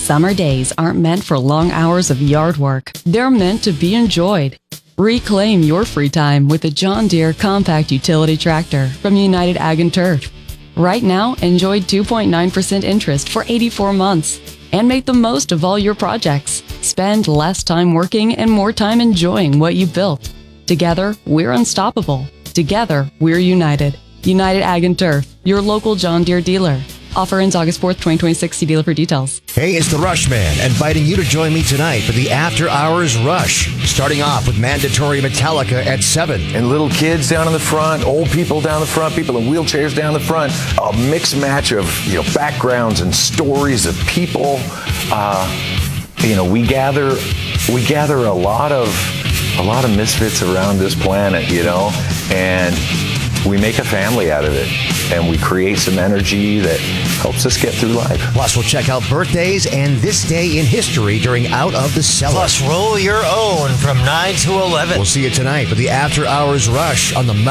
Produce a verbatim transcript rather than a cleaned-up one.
Summer days aren't meant for long hours of yard work. They're meant to be enjoyed. Reclaim your free time with the John Deere Compact Utility Tractor from United Ag and Turf. Right now, enjoy two point nine percent interest for eighty-four months and make the most of all your projects. Spend less time working and more time enjoying what you built. Together, we're unstoppable. Together, we're united. United Ag and Turf, your local John Deere dealer. Offer ends August fourth, twenty twenty-six. See dealer for details. Hey, it's the Rush Man, inviting you to join me tonight for the After Hours Rush. Starting off with mandatory Metallica at seven. And little kids down in the front, old people down the front, people in wheelchairs down the front. A mixed match of, you know, backgrounds and stories of people. Uh, you know, we gather, we gather a lot of, a lot of misfits around this planet, you know, and we make a family out of it, and we create some energy that helps us get through life. Plus, we'll check out birthdays and this day in history during Out of the Cellar. Plus, roll your own from nine to eleven. We'll see you tonight for the After Hours Rush on the